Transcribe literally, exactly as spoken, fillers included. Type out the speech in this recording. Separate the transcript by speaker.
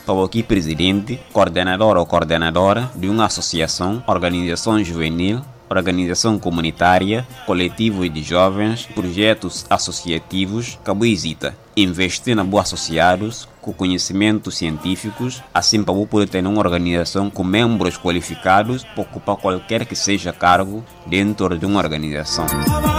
Speaker 1: Sou aqui presidente, coordenador ou coordenadora de uma associação, organização juvenil, organização comunitária, coletivos de jovens, projetos associativos, Cabuizita. Investir na boa associados, com conhecimentos científicos, assim para poder ter uma organização com membros qualificados para ocupar qualquer que seja cargo dentro de uma organização.